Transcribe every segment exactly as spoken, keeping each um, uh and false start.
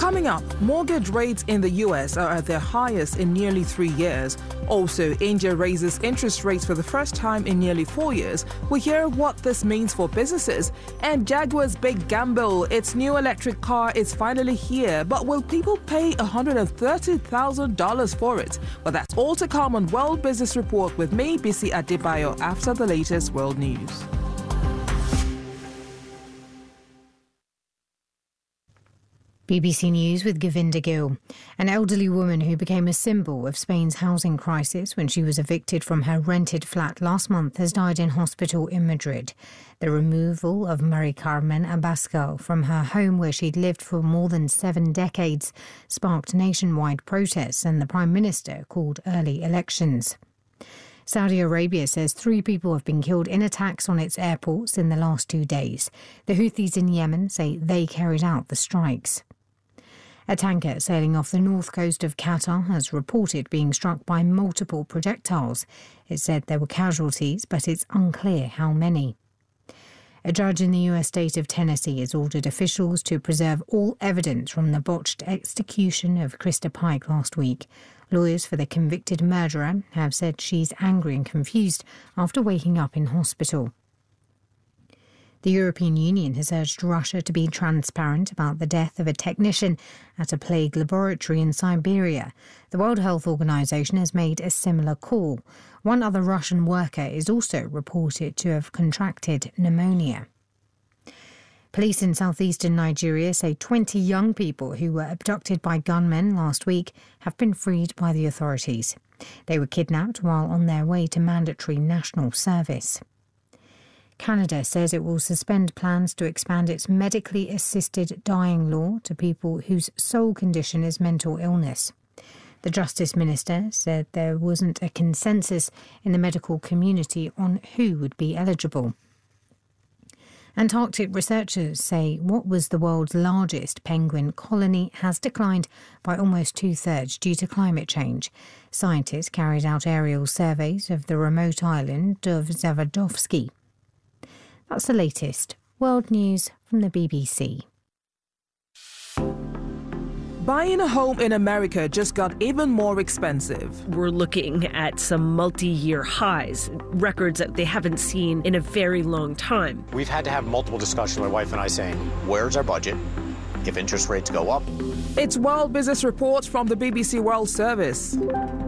Coming up, mortgage rates in the U S are at their highest in nearly three years. Also, India raises interest rates for the first time in nearly four years. We'll hear what this means for businesses. And Jaguar's big gamble, its new electric car is finally here. But will people pay one hundred thirty thousand dollars for it? Well, that's all to come on World Business Report with me, Bisi Adebayo, after the latest world news. B B C News with Govinda Gill. An elderly woman who became a symbol of Spain's housing crisis when she was evicted from her rented flat last month has died in hospital in Madrid. The removal of Mari Carmen Abascal from her home where she'd lived for more than seven decades sparked nationwide protests, and the Prime Minister called early elections. Saudi Arabia says three people have been killed in attacks on its airports in the last two days. The Houthis in Yemen say they carried out the strikes. A tanker sailing off the north coast of Qatar has reported being struck by multiple projectiles. It said there were casualties, but it's unclear how many. A judge in the U S state of Tennessee has ordered officials to preserve all evidence from the botched execution of Krista Pike last week. Lawyers for the convicted murderer have said she's angry and confused after waking up in hospital. The European Union has urged Russia to be transparent about the death of a technician at a plague laboratory in Siberia. The World Health Organization has made a similar call. One other Russian worker is also reported to have contracted pneumonia. Police in southeastern Nigeria say twenty young people who were abducted by gunmen last week have been freed by the authorities. They were kidnapped while on their way to mandatory national service. Canada says it will suspend plans to expand its medically assisted dying law to people whose sole condition is mental illness. The Justice Minister said there wasn't a consensus in the medical community on who would be eligible. Antarctic researchers say what was the world's largest penguin colony has declined by almost two-thirds due to climate change. Scientists carried out aerial surveys of the remote island of Zavadovsky. That's the latest world news from the B B C. Buying a home in America just got even more expensive. We're looking at some multi-year highs, records that they haven't seen in a very long time. We've had to have multiple discussions, my wife and I, saying, where's our budget if interest rates go up? It's World Business Report from the B B C World Service.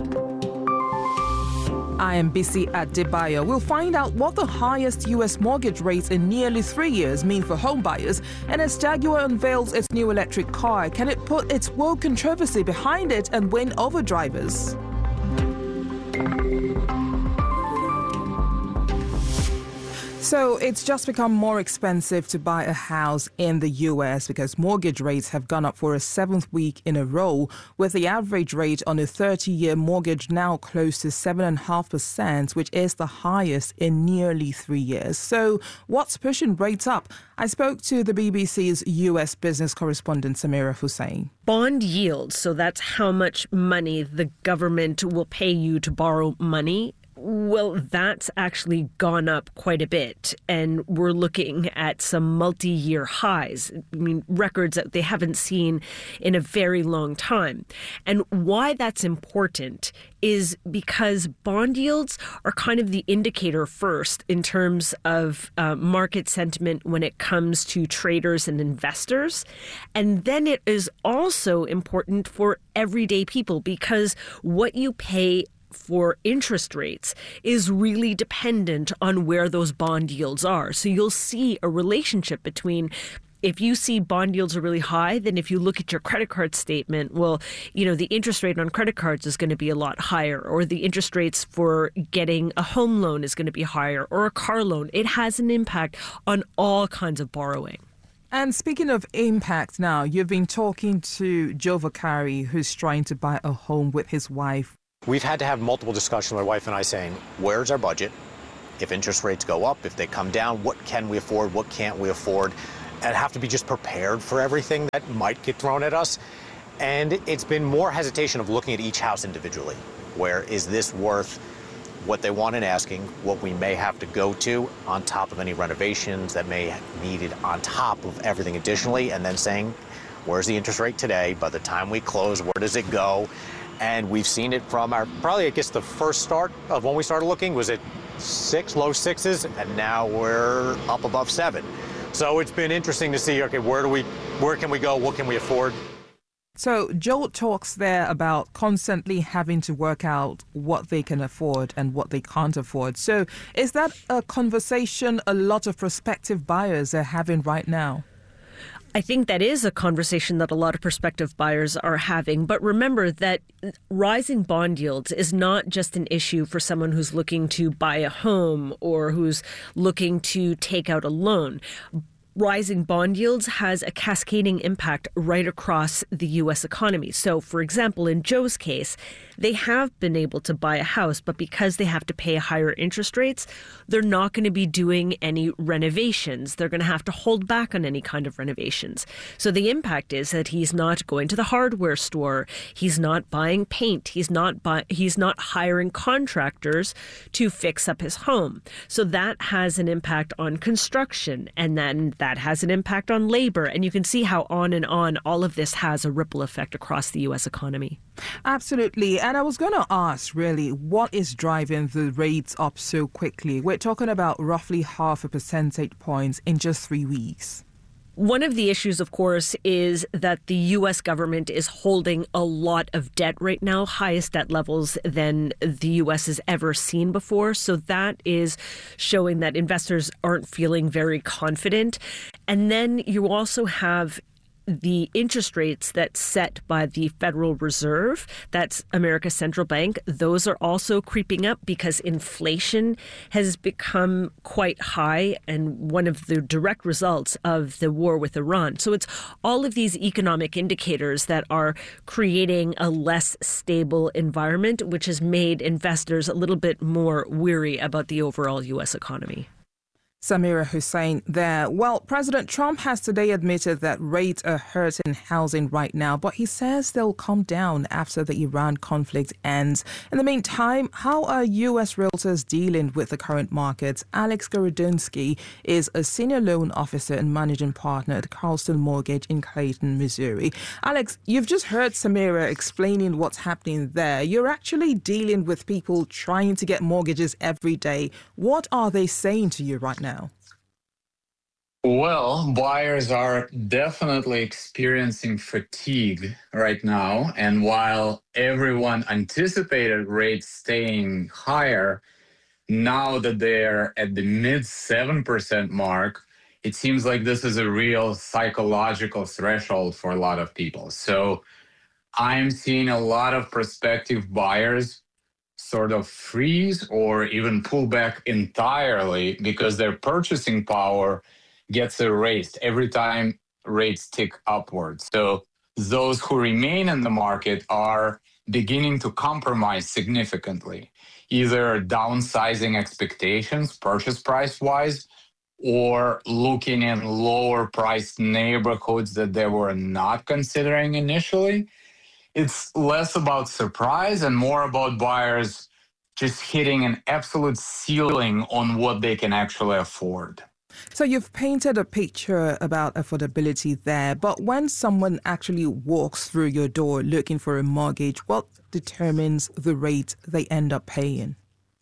I am Bisi Adebayo. We'll find out what the highest U S mortgage rates in nearly three years mean for home buyers. And as Jaguar unveils its new electric car, can it put its woke controversy behind it and win over drivers? So it's just become more expensive to buy a house in the U S because mortgage rates have gone up for a seventh week in a row, with the average rate on a thirty-year mortgage now close to seven point five percent, which is the highest in nearly three years. So what's pushing rates up? I spoke to the B B C's U S business correspondent, Samira Hussain. Bond yields, so that's how much money the government will pay you to borrow money. Well, that's actually gone up quite a bit, and we're looking at some multi-year highs. I mean, records that they haven't seen in a very long time. And why that's important is because bond yields are kind of the indicator first in terms of uh, market sentiment when it comes to traders and investors. And then it is also important for everyday people because what you pay for interest rates is really dependent on where those bond yields are. So you'll see a relationship between, if you see bond yields are really high, then if you look at your credit card statement, well, you know, the interest rate on credit cards is going to be a lot higher, or the interest rates for getting a home loan is going to be higher, or a car loan. It has an impact on all kinds of borrowing. And speaking of impact now, you've been talking to Joe Vakari, who's trying to buy a home with his wife. We've had to have multiple discussions, my wife and I, saying, where's our budget? If interest rates go up, if they come down, what can we afford? What can't we afford? And have to be just prepared for everything that might get thrown at us. And it's been more hesitation of looking at each house individually. Where is this worth what they want and asking, what we may have to go to on top of any renovations that may be needed on top of everything additionally, and then saying, where's the interest rate today? By the time we close, where does it go? And we've seen it from our, probably I guess the first start of when we started looking was at six, low sixes, and now we're up above seven. So it's been interesting to see, okay, where do we, where can we go? What can we afford? So Joel talks there about constantly having to work out what they can afford and what they can't afford. So is that a conversation a lot of prospective buyers are having right now? I think that is a conversation that a lot of prospective buyers are having. But remember that rising bond yields is not just an issue for someone who's looking to buy a home or who's looking to take out a loan. Rising bond yields has a cascading impact right across the U S economy. So, for example, in Joe's case, they have been able to buy a house, but because they have to pay higher interest rates, they're not going to be doing any renovations. They're going to have to hold back on any kind of renovations. So the impact is that he's not going to the hardware store. He's not buying paint. He's not buy- he's not hiring contractors to fix up his home. So that has an impact on construction, and then that has an impact on labor. And you can see how on and on all of this has a ripple effect across the U S economy. Absolutely. And I was going to ask, really, what is driving the rates up so quickly? We're talking about roughly half a percentage point in just three weeks. One of the issues, of course, is that the U S government is holding a lot of debt right now, highest debt levels than the U S has ever seen before. So that is showing that investors aren't feeling very confident. And then you also have the interest rates that's set by the Federal Reserve, that's America's central bank, those are also creeping up because inflation has become quite high and one of the direct results of the war with Iran. So it's all of these economic indicators that are creating a less stable environment, which has made investors a little bit more weary about the overall U S economy. Samira Hussain there. Well, President Trump has today admitted that rates are hurting housing right now, but he says they'll come down after the Iran conflict ends. In the meantime, how are U S realtors dealing with the current markets? Alex Gorodynsky is a senior loan officer and managing partner at Carlson Mortgage in Clayton, Missouri. Alex, you've just heard Samira explaining what's happening there. You're actually dealing with people trying to get mortgages every day. What are they saying to you right now? Well, buyers are definitely experiencing fatigue right now. And while everyone anticipated rates staying higher, now that they're at the mid seven percent mark, it seems like this is a real psychological threshold for a lot of people. So I'm seeing a lot of prospective buyers sort of freeze or even pull back entirely because their purchasing power gets erased every time rates tick upwards. So those who remain in the market are beginning to compromise significantly, either downsizing expectations purchase price-wise or looking in lower priced neighborhoods that they were not considering initially. It's less about surprise and more about buyers just hitting an absolute ceiling on what they can actually afford. So you've painted a picture about affordability there, but when someone actually walks through your door looking for a mortgage, what determines the rate they end up paying?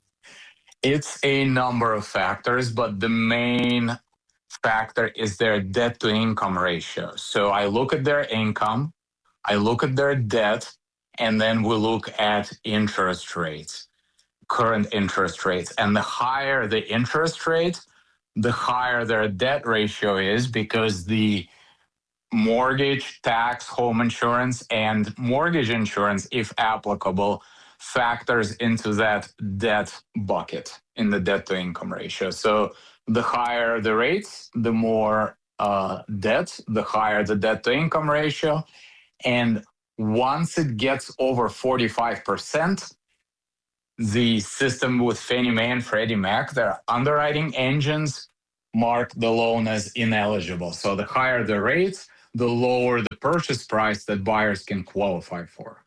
It's a number of factors, but the main factor is their debt-to-income ratio. So I look at their income, I look at their debt, and then we look at interest rates, current interest rates. And the higher the interest rate, the higher their debt ratio is because the mortgage, tax, home insurance, and mortgage insurance, if applicable, factors into that debt bucket in the debt-to-income ratio. So the higher the rates, the more uh, debt, the higher the debt-to-income ratio. And once it gets over forty-five percent, the system with Fannie Mae and Freddie Mac, their underwriting engines mark the loan as ineligible. So the higher the rates, the lower the purchase price that buyers can qualify for.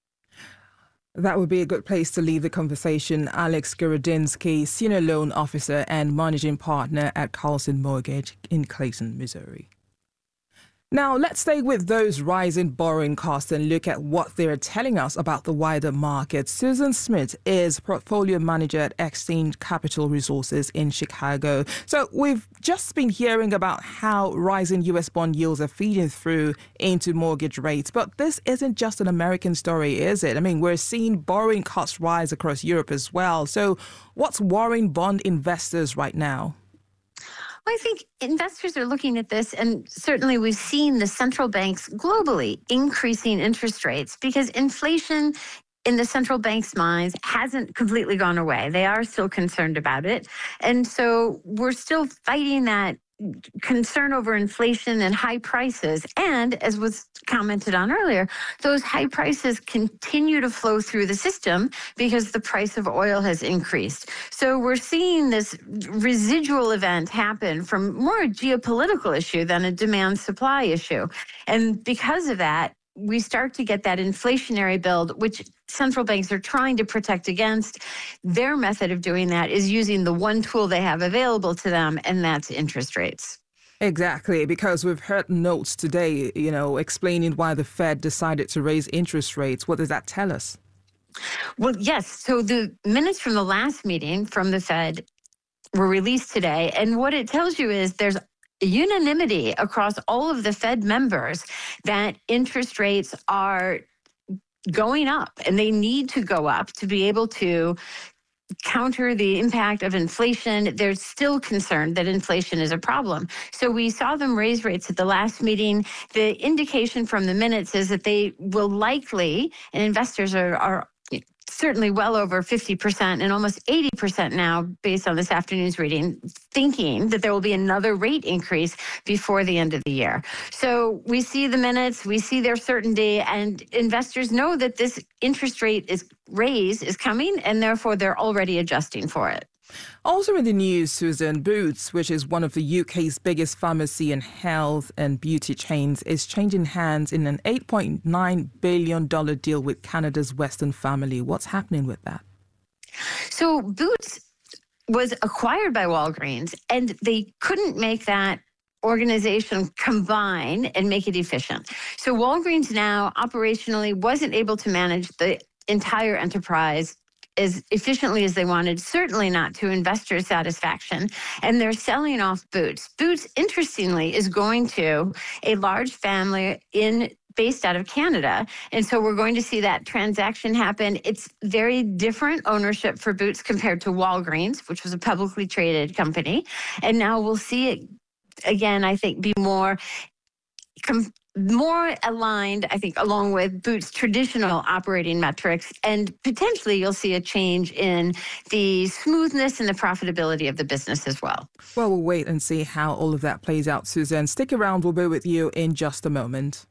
That would be a good place to leave the conversation. Alex Gorodynsky, Senior Loan Officer and Managing Partner at Carlson Mortgage in Clayton, Missouri. Now, let's stay with those rising borrowing costs and look at what they're telling us about the wider market. Susan Smith is portfolio manager at Exchange Capital Resources in Chicago. So we've just been hearing about how rising U S bond yields are feeding through into mortgage rates. But this isn't just an American story, is it? I mean, we're seeing borrowing costs rise across Europe as well. So what's worrying bond investors right now? I think investors are looking at this, and certainly we've seen the central banks globally increasing interest rates because inflation in the central bank's minds hasn't completely gone away. They are still concerned about it. And so we're still fighting that concern over inflation and high prices. And as was commented on earlier, those high prices continue to flow through the system because the price of oil has increased. So we're seeing this residual event happen from more a geopolitical issue than a demand supply issue. And because of that, we start to get that inflationary build, which central banks are trying to protect against. Their method of doing that is using the one tool they have available to them, and that's interest rates. Exactly, because we've heard notes today, you know, explaining why the Fed decided to raise interest rates. What does that tell us? Well, yes. So the minutes from the last meeting from the Fed were released today, and what it tells you is there's unanimity across all of the Fed members that interest rates are going up and they need to go up to be able to counter the impact of inflation. They're still concerned that inflation is a problem. So we saw them raise rates at the last meeting. The indication from the minutes is that they will likely, and investors are, are certainly well over fifty percent and almost eighty percent now, based on this afternoon's reading, thinking that there will be another rate increase before the end of the year. So we see the minutes, we see their certainty, and investors know that this interest rate is raise is coming, and therefore they're already adjusting for it. Also in the news, Susan, Boots, which is one of the U K's biggest pharmacy and health and beauty chains, is changing hands in an eight point nine billion dollars deal with Canada's Western Family. What's happening with that? So Boots was acquired by Walgreens, and they couldn't make that organization combine and make it efficient. So Walgreens now operationally wasn't able to manage the entire enterprise as efficiently as they wanted, certainly not to investor satisfaction, and they're selling off Boots. Boots, interestingly, is going to a large family in based out of Canada, and so we're going to see that transaction happen. It's very different ownership for Boots compared to Walgreens, which was a publicly traded company, and now we'll see it again, I think, be more com- more aligned, I think, along with Boots' traditional operating metrics, and potentially you'll see a change in the smoothness and the profitability of the business as well. Well, we'll wait and see how all of that plays out, Susan. Stick around, we'll be with you in just a moment.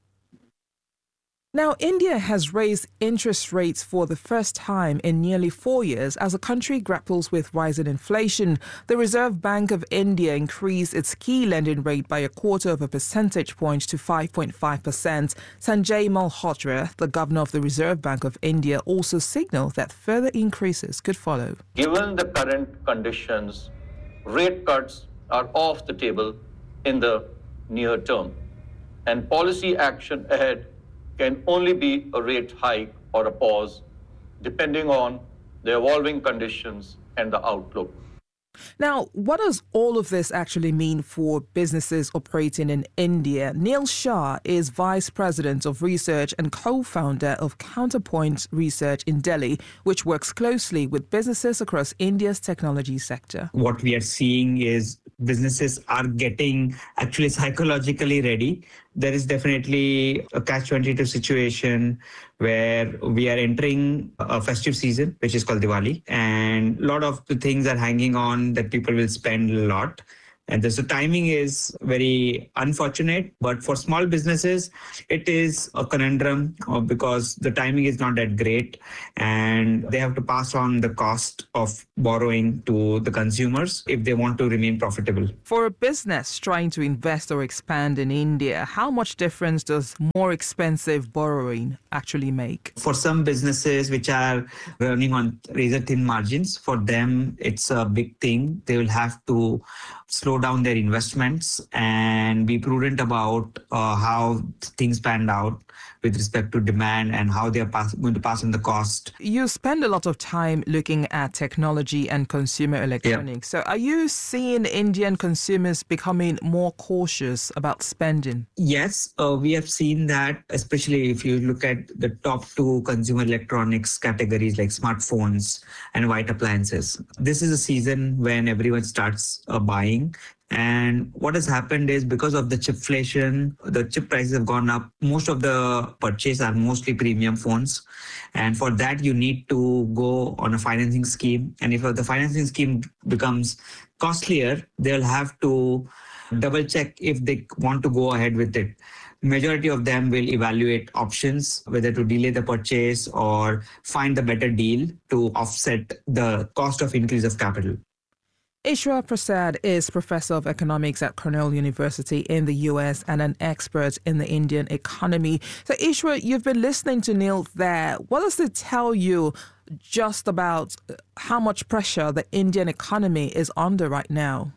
Now, India has raised interest rates for the first time in nearly four years as the country grapples with rising inflation. The Reserve Bank of India increased its key lending rate by a quarter of a percentage point to five point five percent. Sanjay Malhotra, the governor of the Reserve Bank of India, also signaled that further increases could follow. Given the current conditions, rate cuts are off the table in the near term, and policy action ahead can only be a rate hike or a pause, depending on the evolving conditions and the outlook. Now, what does all of this actually mean for businesses operating in India? Neil Shah is Vice President of Research and co-founder of Counterpoint Research in Delhi, which works closely with businesses across India's technology sector. What we are seeing is businesses are getting actually psychologically ready. There is definitely a catch twenty-two situation where we are entering a festive season, which is called Diwali. And a lot of the things are hanging on that people will spend a lot. And the timing is very unfortunate, but for small businesses, it is a conundrum because the timing is not that great and they have to pass on the cost of borrowing to the consumers if they want to remain profitable. For a business trying to invest or expand in India, how much difference does more expensive borrowing actually make? For some businesses which are running on razor thin margins, for them, it's a big thing. They will have to slow down their investments and be prudent about uh, how things panned out with respect to demand and how they are pass- going to pass on the cost. You spend a lot of time looking at technology and consumer electronics. Yeah. So are you seeing Indian consumers becoming more cautious about spending? Yes, uh, we have seen that, especially if you look at the top two consumer electronics categories like smartphones and white appliances. This is a season when everyone starts uh, buying. And what has happened is because of the chipflation, the chip prices have gone up. Most of the purchase are mostly premium phones. And for that, you need to go on a financing scheme. And if the financing scheme becomes costlier, they'll have to double check if they want to go ahead with it. Majority of them will evaluate options, whether to delay the purchase or find the better deal to offset the cost of increase of capital. Ishwar Prasad is Professor of Economics at Cornell University in the U S and an expert in the Indian economy. So Ishwar, you've been listening to Neil there. What does it tell you just about how much pressure the Indian economy is under right now?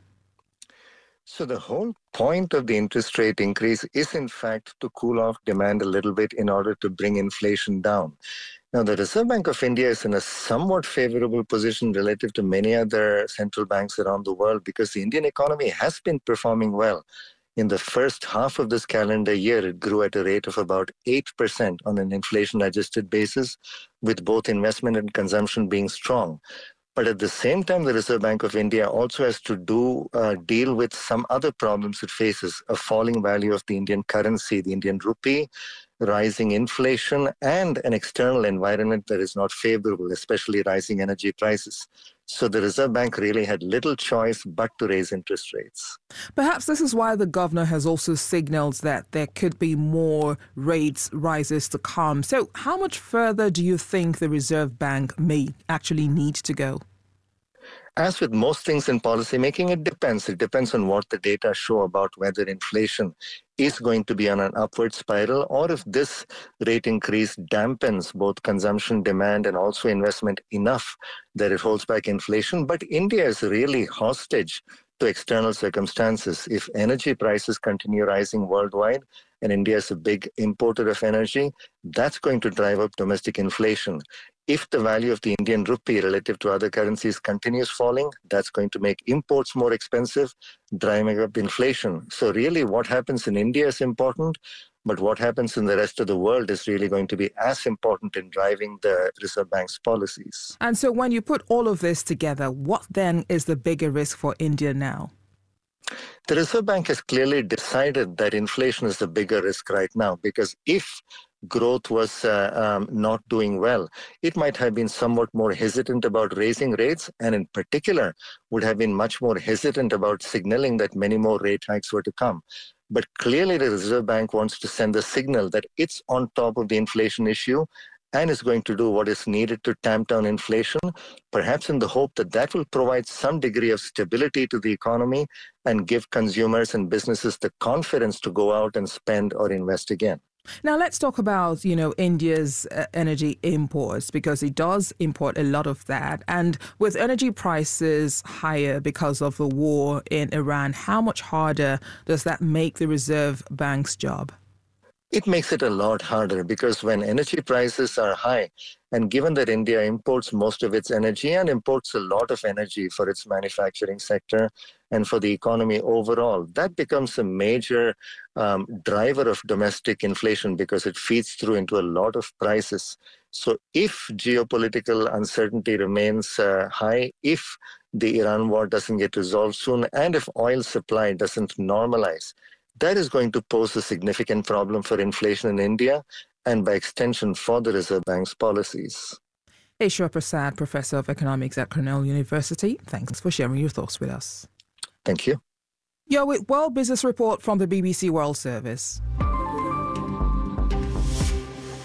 So the whole point of the interest rate increase is, in fact, to cool off demand a little bit in order to bring inflation down. Now, the Reserve Bank of India is in a somewhat favorable position relative to many other central banks around the world because the Indian economy has been performing well. In the first half of this calendar year, it grew at a rate of about eight percent on an inflation-adjusted basis, with both investment and consumption being strong. But at the same time, the Reserve Bank of India also has to do uh, deal with some other problems it faces: a falling value of the Indian currency, the Indian rupee, rising inflation, and an external environment that is not favorable, especially rising energy prices. So the Reserve Bank really had little choice but to raise interest rates. Perhaps this is why the governor has also signaled that there could be more rates rises to come. So how much further do you think the Reserve Bank may actually need to go? As with most things in policymaking, it depends. It depends on what the data show about whether inflation is going to be on an upward spiral or if this rate increase dampens both consumption, demand, and also investment enough that it holds back inflation. But India is really hostage to external circumstances. If energy prices continue rising worldwide, and India is a big importer of energy, that's going to drive up domestic inflation. If the value of the Indian rupee relative to other currencies continues falling, that's going to make imports more expensive, driving up inflation. So really what happens in India is important, but what happens in the rest of the world is really going to be as important in driving the Reserve Bank's policies. And so when you put all of this together, what then is the bigger risk for India now? The Reserve Bank has clearly decided that inflation is the bigger risk right now, because if growth was uh, um, not doing well, it might have been somewhat more hesitant about raising rates, and in particular would have been much more hesitant about signaling that many more rate hikes were to come. But clearly the Reserve Bank wants to send the signal that it's on top of the inflation issue and is going to do what is needed to tamp down inflation, perhaps in the hope that that will provide some degree of stability to the economy and give consumers and businesses the confidence to go out and spend or invest again. Now, let's talk about, you know, India's uh, energy imports, because it does import a lot of that. And with energy prices higher because of the war in Iran, how much harder does that make the Reserve Bank's job? It makes it a lot harder, because when energy prices are high, and given that India imports most of its energy and imports a lot of energy for its manufacturing sector and for the economy overall, that becomes a major um, driver of domestic inflation because it feeds through into a lot of prices. So if geopolitical uncertainty remains uh, high, if the Iran war doesn't get resolved soon, and if oil supply doesn't normalize, that is going to pose a significant problem for inflation in India and by extension for the Reserve Bank's policies. Ishwar Prasad, Professor of Economics at Cornell University, thanks for sharing your thoughts with us. Thank you. You're with World Business Report from the B B C World Service.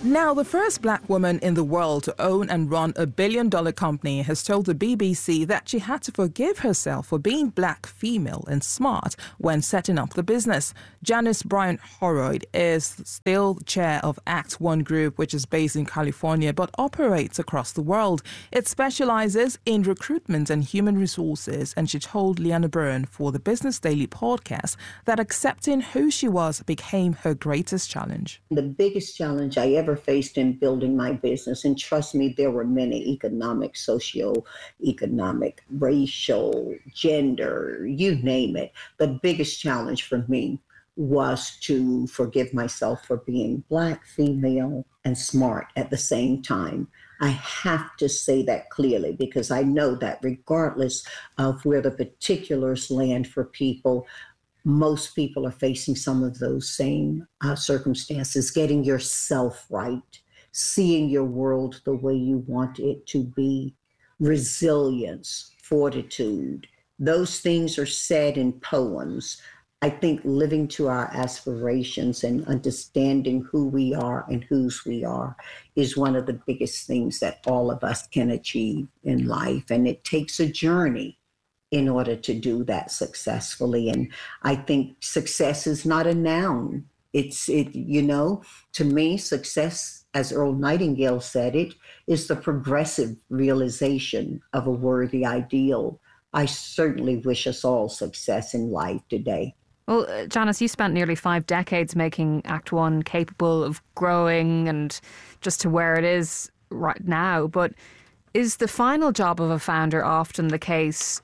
Now, the first black woman in the world to own and run a billion-dollar company has told the B B C that she had to forgive herself for being black, female and smart when setting up the business. Janice Bryant-Horroyd is still chair of Act One Group, which is based in California but operates across the world. It specializes in recruitment and human resources, and she told Leanna Byrne for the Business Daily podcast that accepting who she was became her greatest challenge. The biggest challenge I ever faced in building my business, and trust me, there were many: economic, socio-economic, racial, gender, you name it. The biggest challenge for me was to forgive myself for being black, female, and smart at the same time. I have to say that clearly because I know that regardless of where the particulars land for people, most people are facing some of those same uh, circumstances. Getting yourself right, seeing your world the way you want it to be, resilience, fortitude. Those things are said in poems. I think living to our aspirations and understanding who we are and whose we are is one of the biggest things that all of us can achieve in life. And it takes a journey in order to do that successfully. And I think success is not a noun. It's, it, you know, to me, success, as Earl Nightingale said it, is the progressive realization of a worthy ideal. I certainly wish us all success in life today. Well, uh, Janice, you spent nearly five decades making Act One capable of growing and just to where it is right now. But is the final job of a founder often the case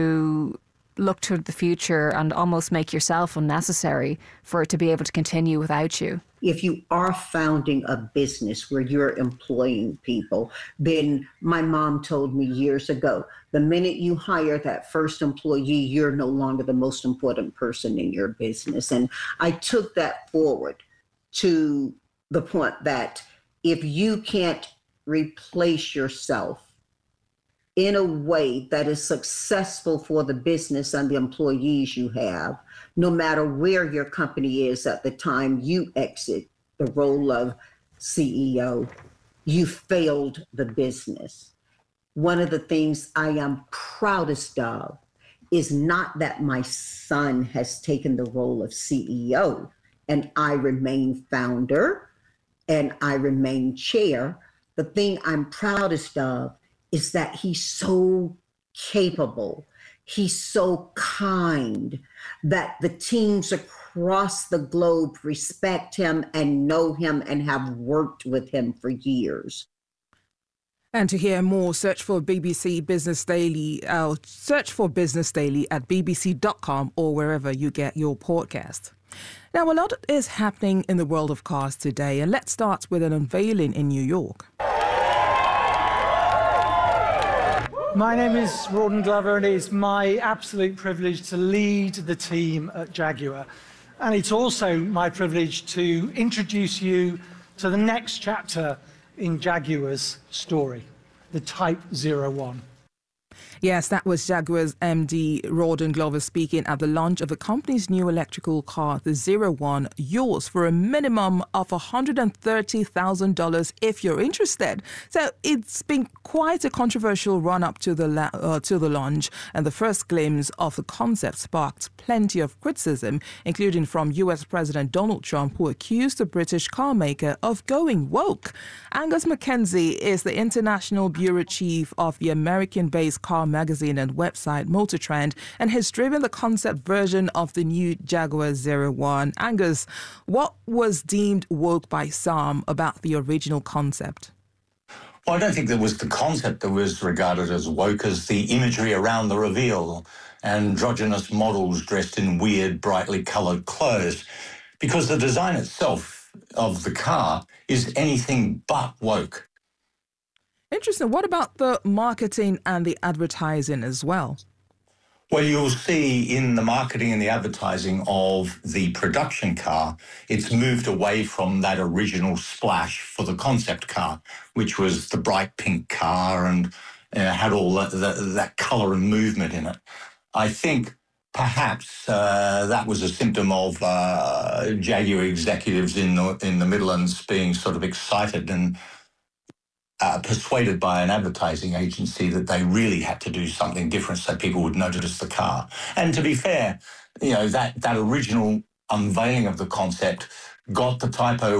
to look to the future and almost make yourself unnecessary for it to be able to continue without you? If you are founding a business where you're employing people, then my mom told me years ago, the minute you hire that first employee, you're no longer the most important person in your business. And I took that forward to the point that if you can't replace yourself in a way that is successful for the business and the employees you have, no matter where your company is at the time you exit the role of C E O, you failed the business. One of the things I am proudest of is not that my son has taken the role of C E O and I remain founder and I remain chair. The thing I'm proudest of is that he's so capable, he's so kind, that the teams across the globe respect him and know him and have worked with him for years. And to hear more, search for B B C Business Daily, uh, search for Business Daily at b b c dot com or wherever you get your podcast. Now, a lot is happening in the world of cars today, and let's start with an unveiling in New York. My name is Rawdon Glover, and it's my absolute privilege to lead the team at Jaguar. And it's also my privilege to introduce you to the next chapter in Jaguar's story, the Type zero one. Yes, that was Jaguar's M D Rawdon Glover speaking at the launch of the company's new electrical car, the zero one, yours for a minimum of one hundred thirty thousand dollars if you're interested. So it's been quite a controversial run-up to the la- uh, to the launch, and the first glimpse of the concept sparked plenty of criticism, including from U S President Donald Trump, who accused the British car maker of going woke. Angus McKenzie is the international bureau chief of the American-based car magazine and website Motor Trend, and has driven the concept version of the new Jaguar zero one. Angus, what was deemed woke by some about the original concept? Well, I don't think that was the concept that was regarded as woke as the imagery around the reveal, androgynous models dressed in weird, brightly coloured clothes, because the design itself of the car is anything but woke. Interesting. What about the marketing and the advertising as well? Well, you'll see in the marketing and the advertising of the production car, it's moved away from that original splash for the concept car, which was the bright pink car and uh, had all that, that, that colour and movement in it. I think perhaps uh, that was a symptom of uh, Jaguar executives in the, in the Midlands being sort of excited and uh, persuaded by an advertising agency that they really had to do something different so people would notice the car. And to be fair, you know, that, that original unveiling of the concept got the Typo